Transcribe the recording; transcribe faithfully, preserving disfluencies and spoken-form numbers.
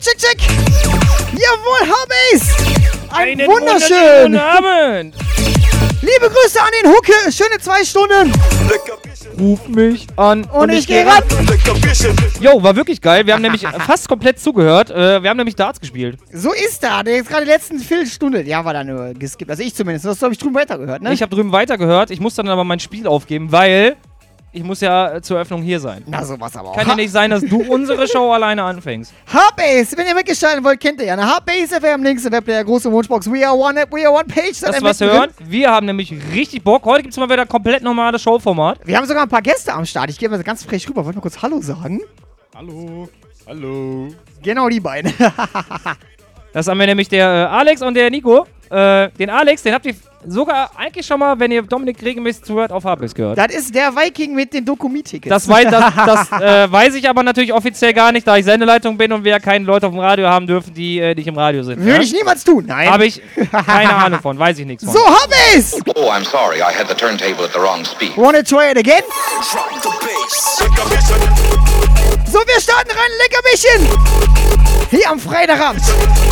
check, check. Jawohl, Harbase. Ein Einen wunderschön. Guten Abend. Liebe Grüße an den Hucke. Schöne zwei Stunden. Ruf mich an Und, ich gehe ran. Jo, war wirklich geil. Wir haben nämlich fast komplett zugehört. Äh, wir haben nämlich Darts gespielt. So ist da. Der ist gerade die letzten Viertelstunde. Ja, war da nur geskippt. Also ich zumindest. Das habe ich drüben weitergehört, ne? Ich habe drüben weitergehört. Ich muss dann aber mein Spiel aufgeben, weil ich muss ja äh, zur Eröffnung hier sein. Na, sowas aber auch. Kann ja nicht sein, dass du unsere Show alleine anfängst. Harbase, wenn ihr mitgestalten wollt, kennt ihr ja. Ne? Harbase F M, links im Webplayer, große Wunschbox. We are one, we are one page. Lass was hören. Wir haben nämlich richtig Bock. Heute gibt es mal wieder ein komplett normales Showformat. Wir haben sogar ein paar Gäste am Start. Ich gehe mal ganz frech rüber. Wollt mal kurz Hallo sagen? Hallo. Hallo. Genau die beiden. Das haben wir nämlich der äh, Alex und der Nico. Äh, den Alex, den habt ihr sogar eigentlich schon mal, wenn ihr Dominik regelmäßig zuhört, auf Harbase gehört. Das ist der Viking mit den Dokumi-Tickets. Das, wei das, das äh, weiß ich aber natürlich offiziell gar nicht, da ich Sendeleitung bin und wir ja keine Leute auf dem Radio haben dürfen, die äh, nicht im Radio sind. Würde ja? ich niemals tun, nein. Habe ich keine Ahnung von, weiß ich nichts von. So, Harbase! Oh, I'm sorry, I had the turntable at the wrong speed. Wanna try it again? So, wir starten rein, Leckermädchen! Hier am Freitagabend.